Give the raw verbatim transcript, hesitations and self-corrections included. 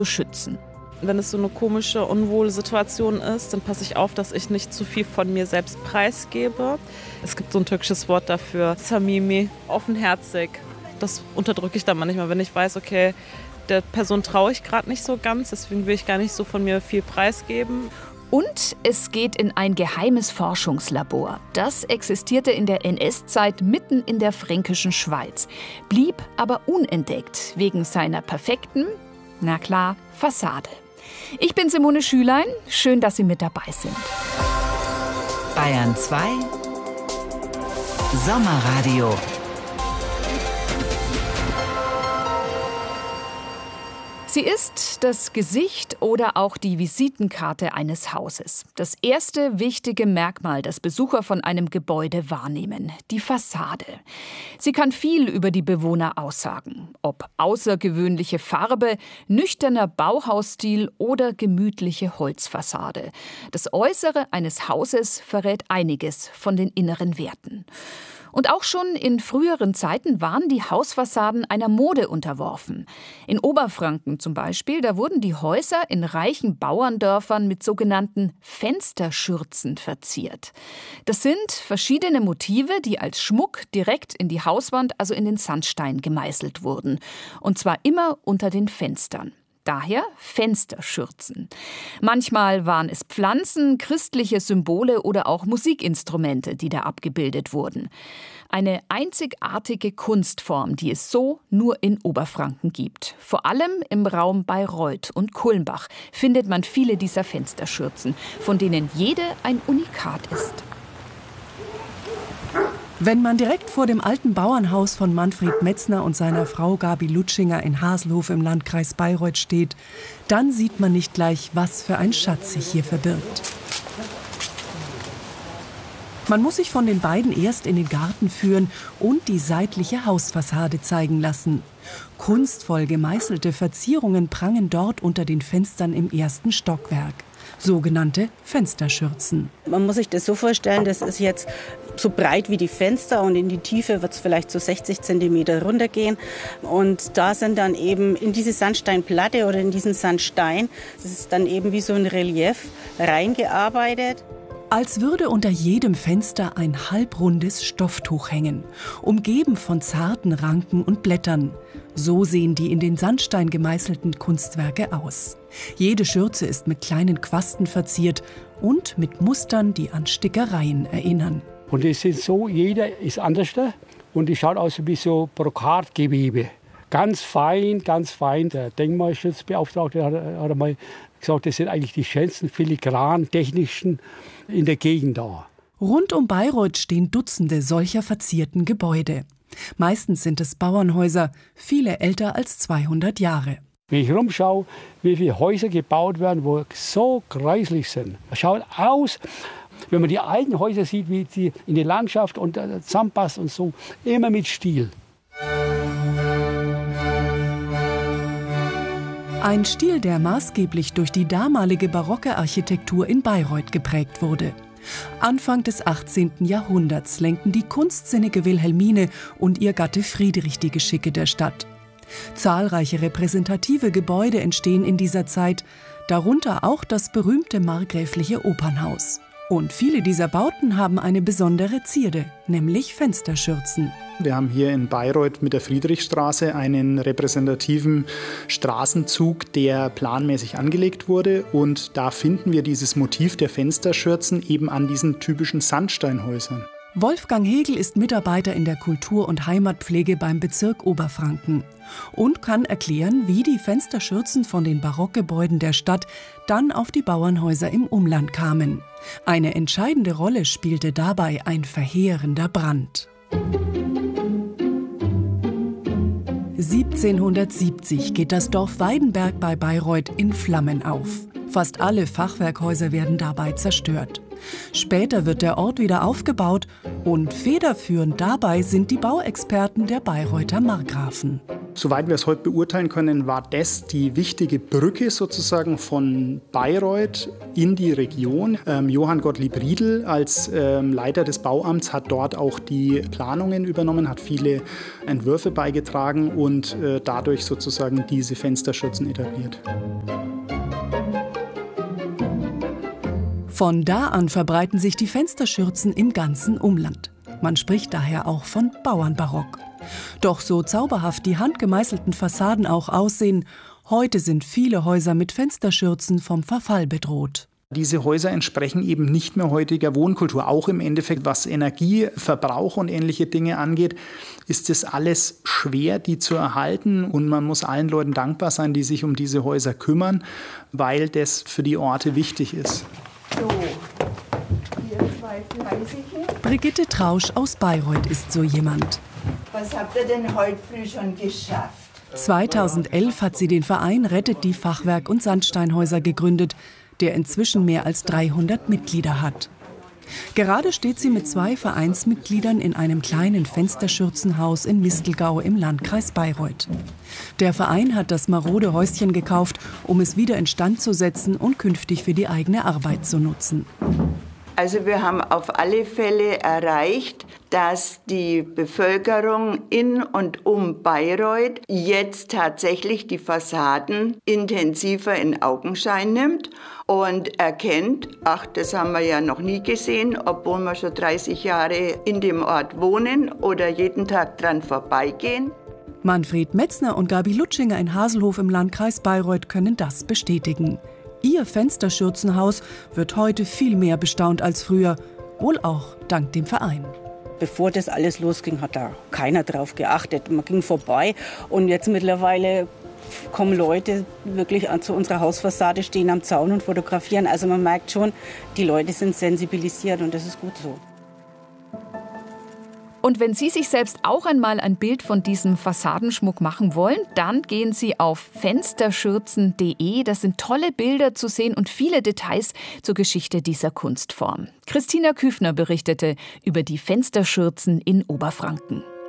zu schützen. Wenn es so eine komische, unwohle Situation ist, dann passe ich auf, dass ich nicht zu viel von mir selbst preisgebe. Es gibt so ein türkisches Wort dafür, Samimi, offenherzig. Das unterdrücke ich dann manchmal, wenn ich weiß, okay, der Person traue ich gerade nicht so ganz, deswegen will ich gar nicht so von mir viel preisgeben. Und es geht in ein geheimes Forschungslabor. Das existierte in der N S-Zeit mitten in der fränkischen Schweiz, blieb aber unentdeckt wegen seiner perfekten, na klar, Fassade. Ich bin Simone Schülein, schön, dass Sie mit dabei sind. Bayern zwei Sommerradio. Sie ist das Gesicht oder auch die Visitenkarte eines Hauses. Das erste wichtige Merkmal, das Besucher von einem Gebäude wahrnehmen, die Fassade. Sie kann viel über die Bewohner aussagen. Ob außergewöhnliche Farbe, nüchterner Bauhausstil oder gemütliche Holzfassade. Das Äußere eines Hauses verrät einiges von den inneren Werten. Und auch schon in früheren Zeiten waren die Hausfassaden einer Mode unterworfen. In Oberfranken zum Beispiel, da wurden die Häuser in reichen Bauerndörfern mit sogenannten Fensterschürzen verziert. Das sind verschiedene Motive, die als Schmuck direkt in die Hauswand, also in den Sandstein gemeißelt wurden. Und zwar immer unter den Fenstern. Daher Fensterschürzen. Manchmal waren es Pflanzen, christliche Symbole oder auch Musikinstrumente, die da abgebildet wurden. Eine einzigartige Kunstform, die es so nur in Oberfranken gibt. Vor allem im Raum Bayreuth und Kulmbach findet man viele dieser Fensterschürzen, von denen jede ein Unikat ist. Wenn man direkt vor dem alten Bauernhaus von Manfred Metzner und seiner Frau Gabi Lutschinger in Haselhof im Landkreis Bayreuth steht, dann sieht man nicht gleich, was für ein Schatz sich hier verbirgt. Man muss sich von den beiden erst in den Garten führen und die seitliche Hausfassade zeigen lassen. Kunstvoll gemeißelte Verzierungen prangen dort unter den Fenstern im ersten Stockwerk. Sogenannte Fensterschürzen. Man muss sich das so vorstellen, das ist jetzt so breit wie die Fenster und in die Tiefe wird es vielleicht so sechzig Zentimeter runtergehen. Und da sind dann eben in diese Sandsteinplatte oder in diesen Sandstein, das ist dann eben wie so ein Relief reingearbeitet. Als würde unter jedem Fenster ein halbrundes Stofftuch hängen, umgeben von zarten Ranken und Blättern. So sehen die in den Sandstein gemeißelten Kunstwerke aus. Jede Schürze ist mit kleinen Quasten verziert und mit Mustern, die an Stickereien erinnern. Und es ist so, jeder ist anders und die schaut aus wie so Brokatgewebe. Ganz fein, ganz fein. Der Denkmalschutzbeauftragte hat, hat einmal gesagt, das sind eigentlich die schönsten Filigran-technischen in der Gegend da. Rund um Bayreuth stehen Dutzende solcher verzierten Gebäude. Meistens sind es Bauernhäuser, viele älter als zweihundert Jahre. Wenn ich rumschaue, wie viele Häuser gebaut werden, wo so gräuslich sind. Es schaut aus, wenn man die alten Häuser sieht, wie die in die Landschaft und zusammenpassen und so, immer mit Stil. Ein Stil, der maßgeblich durch die damalige barocke Architektur in Bayreuth geprägt wurde. Anfang des achtzehnten Jahrhunderts lenkten die kunstsinnige Wilhelmine und ihr Gatte Friedrich die Geschicke der Stadt. Zahlreiche repräsentative Gebäude entstehen in dieser Zeit, darunter auch das berühmte markgräfliche Opernhaus. Und viele dieser Bauten haben eine besondere Zierde, nämlich Fensterschürzen. Wir haben hier in Bayreuth mit der Friedrichstraße einen repräsentativen Straßenzug, der planmäßig angelegt wurde. Und da finden wir dieses Motiv der Fensterschürzen eben an diesen typischen Sandsteinhäusern. Wolfgang Hegel ist Mitarbeiter in der Kultur- und Heimatpflege beim Bezirk Oberfranken und kann erklären, wie die Fensterschürzen von den Barockgebäuden der Stadt dann auf die Bauernhäuser im Umland kamen. Eine entscheidende Rolle spielte dabei ein verheerender Brand. siebzehnhundertsiebzig geht das Dorf Weidenberg bei Bayreuth in Flammen auf. Fast alle Fachwerkhäuser werden dabei zerstört. Später wird der Ort wieder aufgebaut und federführend dabei sind die Bauexperten der Bayreuther Markgrafen. Soweit wir es heute beurteilen können, war das die wichtige Brücke sozusagen von Bayreuth in die Region. Ähm, Johann Gottlieb Riedl als ähm, Leiter des Bauamts hat dort auch die Planungen übernommen, hat viele Entwürfe beigetragen und äh, dadurch sozusagen diese Fensterschürzen etabliert. Von da an verbreiten sich die Fensterschürzen im ganzen Umland. Man spricht daher auch von Bauernbarock. Doch so zauberhaft die handgemeißelten Fassaden auch aussehen, heute sind viele Häuser mit Fensterschürzen vom Verfall bedroht. Diese Häuser entsprechen eben nicht mehr heutiger Wohnkultur. Auch im Endeffekt, was Energieverbrauch und ähnliche Dinge angeht, ist es alles schwer, die zu erhalten. Und man muss allen Leuten dankbar sein, die sich um diese Häuser kümmern, weil das für die Orte wichtig ist. So, hier zwei Fleißige. Brigitte Trausch aus Bayreuth ist so jemand. Was habt ihr denn heute früh schon geschafft? zweitausendelf hat sie den Verein Rettet die Fachwerk- und Sandsteinhäuser gegründet, der inzwischen mehr als dreihundert Mitglieder hat. Gerade steht sie mit zwei Vereinsmitgliedern in einem kleinen Fensterschürzenhaus in Mistelgau im Landkreis Bayreuth. Der Verein hat das marode Häuschen gekauft, um es wieder instand zu setzen und künftig für die eigene Arbeit zu nutzen. Also wir haben auf alle Fälle erreicht, dass die Bevölkerung in und um Bayreuth jetzt tatsächlich die Fassaden intensiver in Augenschein nimmt und erkennt, ach, das haben wir ja noch nie gesehen, obwohl wir schon dreißig Jahre in dem Ort wohnen oder jeden Tag dran vorbeigehen. Manfred Metzner und Gabi Lutschinger in Haselhof im Landkreis Bayreuth können das bestätigen. Ihr Fensterschürzenhaus wird heute viel mehr bestaunt als früher, wohl auch dank dem Verein. Bevor das alles losging, hat da keiner drauf geachtet. Man ging vorbei und jetzt mittlerweile kommen Leute wirklich zu unserer Hausfassade, stehen am Zaun und fotografieren. Also man merkt schon, die Leute sind sensibilisiert und das ist gut so. Und wenn Sie sich selbst auch einmal ein Bild von diesem Fassadenschmuck machen wollen, dann gehen Sie auf fensterschürzen punkt de. Das sind tolle Bilder zu sehen und viele Details zur Geschichte dieser Kunstform. Christina Küfner berichtete über die Fensterschürzen in Oberfranken.